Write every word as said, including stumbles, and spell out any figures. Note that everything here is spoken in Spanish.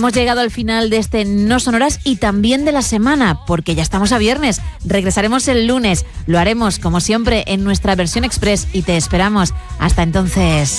Hemos llegado al final de este No Sonoras y también de la semana, porque ya estamos a viernes. Regresaremos el lunes. Lo haremos, como siempre, en nuestra versión express y te esperamos. Hasta entonces.